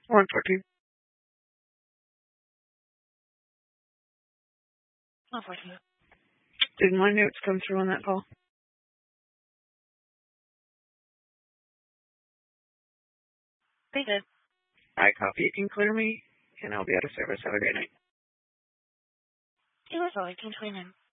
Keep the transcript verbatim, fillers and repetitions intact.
one fourteen. one fourteen. Did my notes come through on that call? They did. I copy. You can clear me, and I'll be out of service. Have a great night. It was all eighteen twenty-nine.